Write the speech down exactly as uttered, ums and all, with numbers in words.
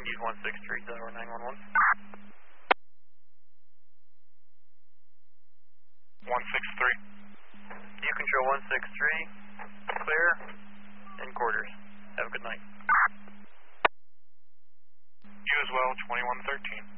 use one six three or nine one one. one six three. You control one six three, clear, in quarters. Have a good night. You as well, twenty-one thirteen.